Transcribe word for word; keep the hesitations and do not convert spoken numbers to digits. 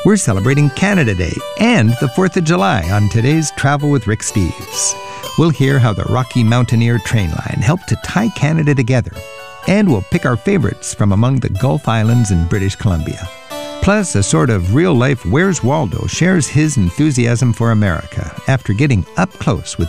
We're celebrating Canada Day and the fourth of July on today's Travel with Rick Steves. We'll hear how the Rocky Mountaineer train line helped to tie Canada together. And we'll pick our favorites from among the Gulf Islands in British Columbia. Plus, a sort of real-life Where's Waldo shares his enthusiasm for America after getting up close with